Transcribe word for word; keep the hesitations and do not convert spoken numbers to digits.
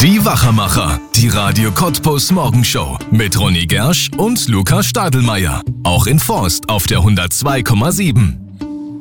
Die Wachermacher, die Radio Cottbus Morgenshow mit Ronny Gersch und Lukas Stadelmeier. Auch in Forst auf der hundertzwei Komma sieben.